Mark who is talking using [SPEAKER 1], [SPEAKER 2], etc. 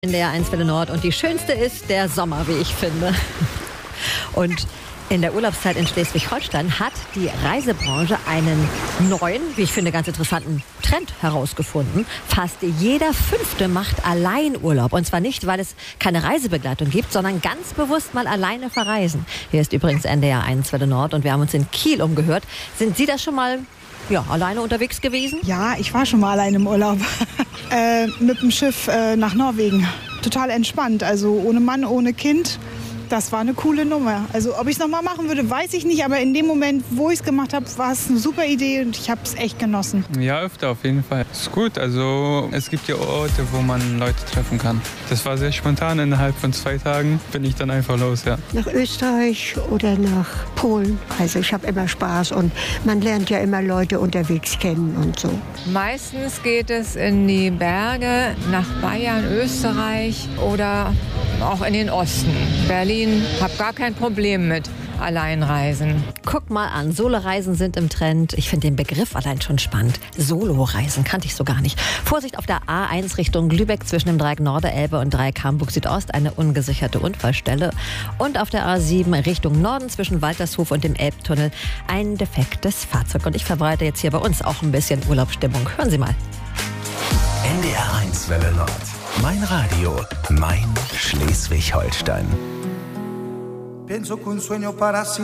[SPEAKER 1] In der 1 Welle Nord und die schönste ist der Sommer, wie ich finde. Und in der Urlaubszeit in Schleswig-Holstein hat die Reisebranche einen neuen, wie ich finde, ganz interessanten Trend herausgefunden. Fast jeder Fünfte macht allein Urlaub. Und zwar nicht, weil es keine Reisebegleitung gibt, sondern ganz bewusst mal alleine verreisen. Hier ist übrigens NDR 1 Welle Nord und wir haben uns in Kiel umgehört. Sind Sie da schon mal alleine unterwegs gewesen?
[SPEAKER 2] Ja, ich war schon mal alleine im Urlaub. Mit dem Schiff nach Norwegen. Total entspannt, also ohne Mann, ohne Kind. Das war eine coole Nummer. Also ob ich es nochmal machen würde, weiß ich nicht. Aber in dem Moment, wo ich es gemacht habe, war es eine super Idee und ich habe es echt genossen.
[SPEAKER 3] Ja, öfter auf jeden Fall. Ist gut, also es gibt ja Orte, wo man Leute treffen kann. Das war sehr spontan, innerhalb von 2 Tagen bin ich dann einfach los, ja.
[SPEAKER 4] Nach Österreich oder nach Polen. Also ich habe immer Spaß und man lernt ja immer Leute unterwegs kennen und so.
[SPEAKER 5] Meistens geht es in die Berge, nach Bayern, Österreich oder auch in den Osten. Berlin, habe gar kein Problem mit Alleinreisen.
[SPEAKER 1] Guck mal an, Soloreisen sind im Trend. Ich finde den Begriff allein schon spannend. Soloreisen kannte ich so gar nicht. Vorsicht auf der A1 Richtung Lübeck zwischen dem Dreieck Norderelbe und Dreieck Hamburg Südost, eine ungesicherte Unfallstelle. Und auf der A7 Richtung Norden zwischen Waltershof und dem Elbtunnel ein defektes Fahrzeug. Und ich verbreite jetzt hier bei uns auch ein bisschen Urlaubsstimmung. Hören Sie mal.
[SPEAKER 6] NDR 1 Welle Nord. Mein Radio, mein Schleswig-Holstein.
[SPEAKER 7] Pienso que un sueño para